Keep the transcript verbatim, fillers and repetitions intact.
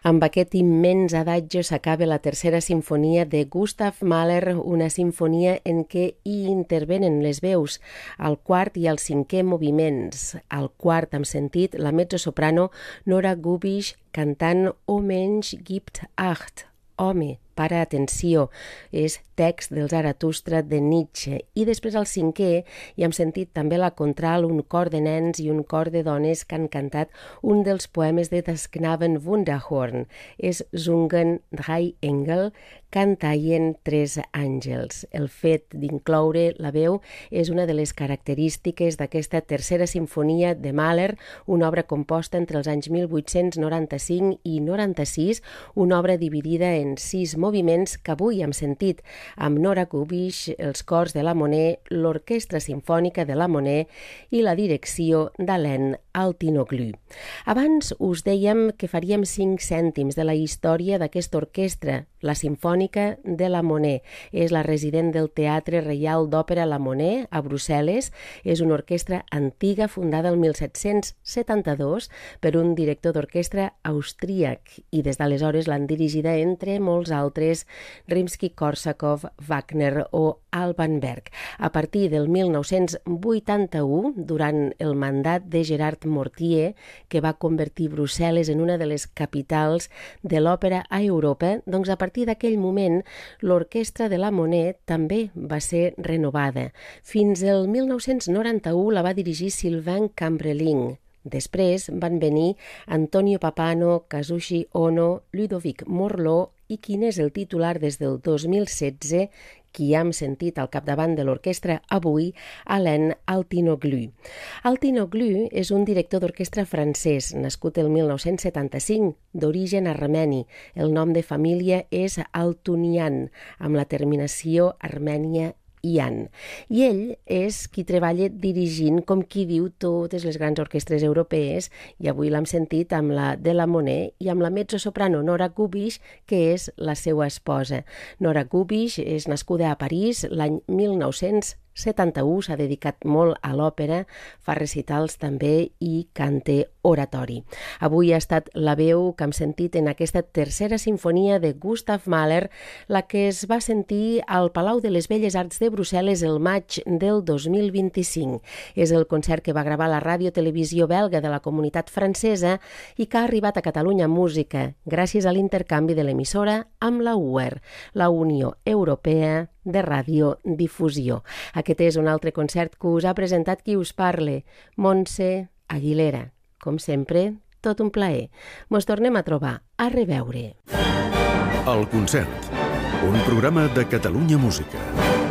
Amb aquest immens adagio s'acaba la tercera sinfonia de Gustav Mahler, una sinfonia en què hi intervenen les veus al quart i al cinquè moviments. Al quart, amb sentit, la mezzosoprano Nora Gubisch cantant O Mensch gibt Acht, home, para atenció, és text del Zaratustra de Nietzsche. I després al cinquè hi hem sentit també la contralt, un cor de nens i un cor de dones que han cantat un dels poemes de Das Knaben Wunderhorn. És Sungen drei Engel, cantaien tres àngels. El fet d'incloure la veu és una de les característiques d'aquesta tercera sinfonia de Mahler, una obra composta entre els anys mil vuit-cents noranta-cinc i noranta-sis, una obra dividida en sis moviments que avui hem sentit amb Nora Gubisch, els cors de la Monet, l'Orquestra Simfònica de la Monet i la direcció d'Alain Altinoglu. Abans us dèiem que faríem cinc cèntims de la història d'aquesta orquestra, la Simfònica de la Monet. És la resident del Teatre Reial d'Òpera La Monet, a Brussel·les. És una orquestra antiga, fundada el mil set-cents setanta-dos per un director d'orquestra austríac i des d'aleshores l'han dirigida, entre molts altres, Rimsky-Korsakov, Wagner o Alban Berg. A partir del mil nou-cents vuitanta-u, durant el mandat de Gerard Mortier, que va convertir Brussel·les en una de les capitals de l'òpera a Europa, doncs a partir d'aquell moment l'orquestra de la Monet també va ser renovada. Fins el mil nou-cents noranta-u la va dirigir Sylvain Cambrelin. Després van venir Antonio Papano, Kazushi Ono, Ludovic Morlot i quin és el titular des del dos mil setze, qui hem sentit al capdavant de l'orquestra avui, Alain Altinoglu. Altinoglu és un director d'orquestra francès, nascut el mil nou-cents setanta-cinc, d'origen armeni. El nom de família és Altunian, amb la terminació armènia Ian. I ell és qui treballa dirigint, com qui diu, totes les grans orquestres europees, i avui l'hem sentit amb la de la Monet i amb la mezzosoprano Nora Gubisch, que és la seva esposa. Nora Gubisch és nascuda a París l'any mil nou-cents setanta-u, s'ha dedicat molt a l'òpera, fa recitals també i canta oratori. Avui ha estat la veu que hem sentit en aquesta tercera sinfonia de Gustav Mahler, la que es va sentir al Palau de les Belles Arts de Brussel·les el maig del dos mil vint-i-cinc. És el concert que va gravar la ràdio-televisió belga de la Comunitat Francesa i que ha arribat a Catalunya Música gràcies a l'intercanvi de l'emissora amb la U E R, la Unió Europea de Radiodifusió. Aquest és un altre concert que us ha presentat qui us parle, Montse Aguilera. Com sempre, tot un plaer. Mos tornem a trobar. A reveure. El concert, un programa de Catalunya Música.